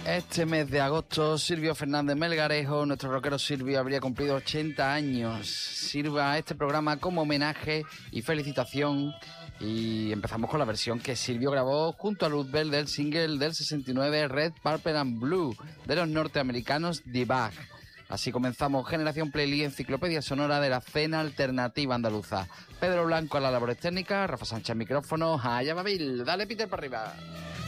Este mes de agosto, Silvio Fernández Melgarejo, nuestro rockero Silvio, habría cumplido 80 años. Sirva este programa como homenaje y felicitación. Y empezamos con la versión que Silvio grabó junto a Luzbel del single del 69 Red, Purple and Blue de los norteamericanos The Bag. Así comenzamos Generación Playlist, enciclopedia sonora de la escena alternativa andaluza. Pedro Blanco a las labores técnicas, Rafa Sánchez al micrófono, allá va Bill, dale Peter para arriba.